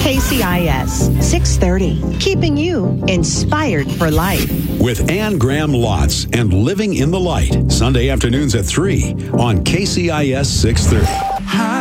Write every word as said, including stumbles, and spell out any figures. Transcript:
K C I S six thirty, keeping you inspired for life. With Ann Graham Lotz and Living in the Light, Sunday afternoons at three on K C I S six thirty.